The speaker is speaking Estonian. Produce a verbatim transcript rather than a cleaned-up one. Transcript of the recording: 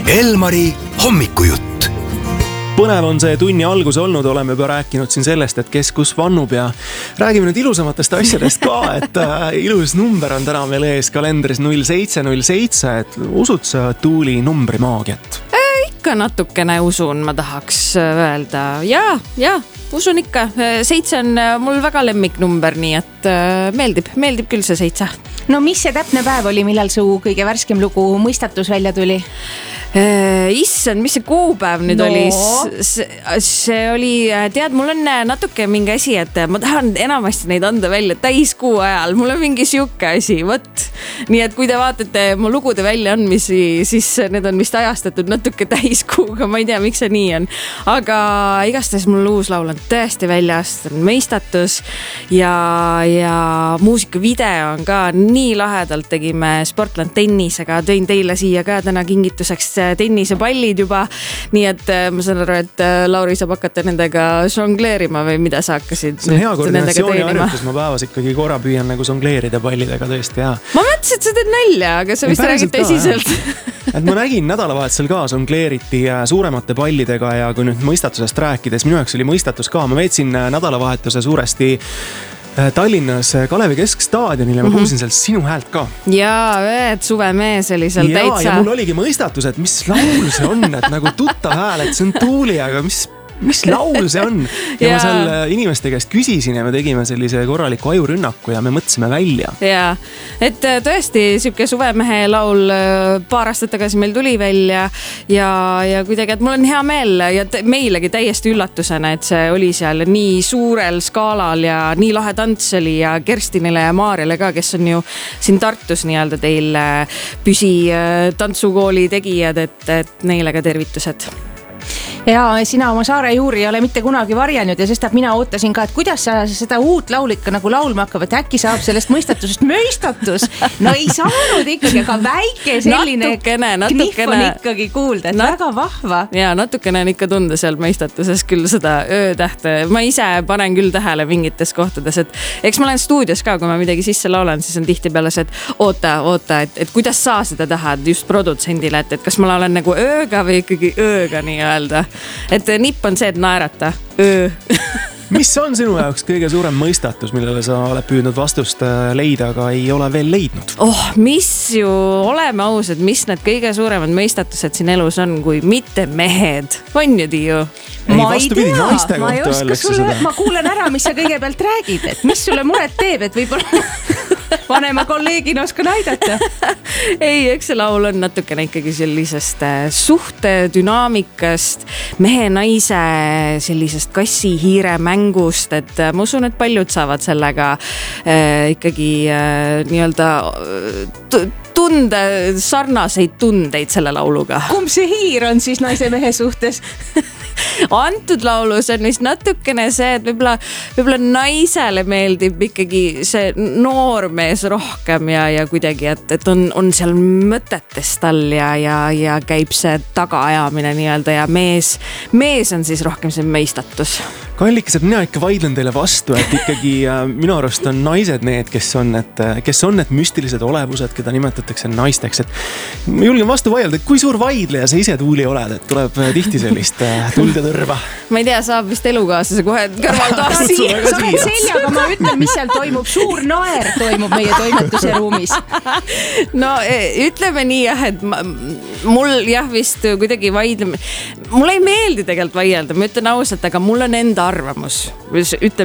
Elmari hommikujutt. Põnev on see tunni algus olnud, oleme juba rääkinud siin sellest, et kes kus vannub ja räägime nüüd ilusamatest asjadest ka, et äh, ilus number on täna meil ees kalendris null seitse null seitse, et usud sa Tuuli numbri maagiat? Ikka natukene usun, ma tahaks öelda. Jaa, jaa, usun ikka. Seitse on mul väga lemmiknumber, nii et meeldib, meeldib küll see seitse. No mis see täpne päev oli, millal su kõige värskem lugu Mõistatus välja tuli? Issand, mis see kuupäev nüüd no. oli? See, see oli, tead, mul on natuke mingi asi, et ma tahan enamasti neid anda välja täiskuu ajal. Mul on mingi siuke asi, võt. Nii et kui te vaatate mu lugude väljaandmisi, siis need on vist ajastatud natuke täiskuuga. Ma ei tea, miks see nii on. Aga igastahes mul uus laul on tõesti väljas, on Mõistatus ja, ja muusikavideo on ka nii lahedalt. Tegime Sportland tennisega, tõin teile siia ka täna kingituseks tennisepallid juba, nii et ma saan aru, et Lauri saab hakata nendega žongleerima või mida sa hakkasid? See on hea koordinatsiooni harjutus, ma päevas ikkagi korra püüan nagu žongleerida pallidega tõesti, jaa. Ma mõtlesin, et sa teed nalja, aga sa vist räägid tõsiselt. Et ma nägin nädalavahetusel ka žongleeriti suuremate pallidega ja kui nüüd Mõistatusest rääkides, minu jaoks oli Mõistatus ka, ma veetsin nädalavahetuse suuresti Tallinnas Kalevi Keskstaadionile, ma kuulsin seal sinu häält ka. Jaa, et suvemees oli seal ja, täitsa. Ja mul oligi Mõistatus, et mis laul see on, et nagu tuttav hääl, et see on Tuuli, aga mis... mis laul see on? Ja, ja ma seal inimeste käest küsisin ja me tegime sellise korraliku ajurünnaku ja me mõtlesime välja. Ja, et tõesti siuke suvemehe laul paar aastat tagasi meil tuli välja ja, ja kuidagi, et mul on hea meel ja meilegi täiesti üllatusena, et see oli seal nii suurel skaalal ja nii lahe tants oli ja Kerstinile ja Maarjale ka, kes on ju siin Tartus nii-öelda teil püsi tantsukooli tegijad, et, et neile ka tervitused. Ja sina oma saare juuri ei ole mitte kunagi varjanud ja sest, et mina ootasin ka, et kuidas sa seda uut laul ikka nagu laulma hakkab, et äkki saab sellest Mõistatusest Mõistatus. No ei saanud ikkagi, aga väike selline natukene, natukene. Knihv on ikkagi kuulda, et Nat- väga vahva. Ja natukene on ikka tunda seal Mõistatuses küll seda öötähte. Ma ise panen küll tähele mingites kohtades, et eks ma olen stuudios ka, kui ma midagi sisse laulan, siis on tihti peale see, et oota, oota, et, et kuidas sa seda tahad just produtsendile, et, et kas ma laulan nagu ööga või ikkagi ööga nii öelda. Et nipp on see, et naerata öö. Mis on sinu jaoks kõige suurem mõistatus, millele sa oled püüdnud vastust leida, aga ei ole veel leidnud? Oh, mis ju, oleme ausad, mis need kõige suuremad mõistatused siin elus on, kui mitte mehed? On ju, Tiiu? Ei, ma ei tea, ma ei oska sulle, ma kuulen ära, mis sa kõigepealt räägid, et mis sulle muret teeb, et võib-olla vanema kolleegina oskan aidata. Ei, eks see laul on natukene ikkagi sellisest suhte dünaamikast, mehe-naise sellisest kassi-hiire mängust, et ma usun, et paljud saavad sellega äh, ikkagi äh, nii-öelda t- tunde, sarnaseid tundeid selle lauluga. Kumb see hiir on siis naise-mehe suhtes? Antud laulus on vist natukene see, et võib-olla, võib-olla naisele meeldib ikkagi see noormees rohkem ja, ja kuidagi, et, et on, on seal mõtetes tal ja, ja, ja käib see tagaajamine nii-öelda ja mees, mees on siis rohkem see Mõistatus. Kallikes, et mina ikka vaidlen teile vastu, et ikkagi minu arust on naised need, kes on, et, kes on need müstilised olevused, keda nimetatakse naisteks. Et ma julgen vastu vaielda, et kui suur vaidleja sa ise Tuuli oled, et tuleb tihti sellist tulde tõrva. Ma ei tea, saab vist elukaaslase kohe kõrval taas siia. Sa oled seljaga, ma ütlen, mis seal toimub. Suur naer toimub meie toimetuse ruumis. No ütleme nii jah, et ma, mul jah vist kuidagi vaidleme. Mul ei meeldi tegelikult vaielda, ma ütlen ausalt, aga mul on enda arvamus. Ütle